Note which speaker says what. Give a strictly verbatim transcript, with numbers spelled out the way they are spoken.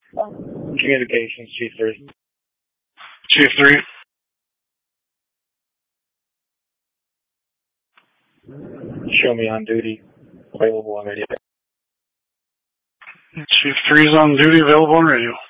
Speaker 1: Communications, Chief three.
Speaker 2: Chief three.
Speaker 1: Show me on duty. Available on radio.
Speaker 2: Chief three is on duty, available on radio.